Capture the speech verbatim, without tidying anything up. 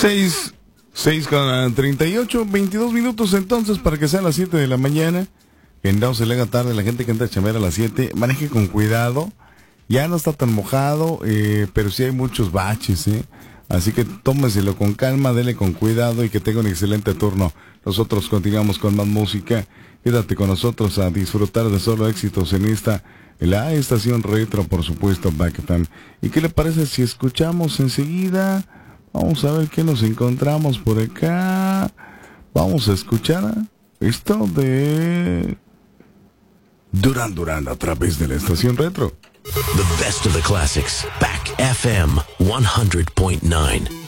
Seis, seis con treinta y ocho, veintidós minutos entonces para que sean las siete de la mañana. Que no se le haga tarde, la gente que entra a chambear a las siete, maneje con cuidado. Ya no está tan mojado, eh, pero sí hay muchos baches, ¿eh? Así que tómeselo con calma, dele con cuidado y que tenga un excelente turno. Nosotros continuamos con más música. Quédate con nosotros a disfrutar de solo éxitos en esta, la estación retro, por supuesto, Back F M. ¿Y qué le parece si escuchamos enseguida? Vamos a ver qué nos encontramos por acá. Vamos a escuchar esto de Duran Duran a través de la estación retro. The best of the classics. Back F M one hundred point nine.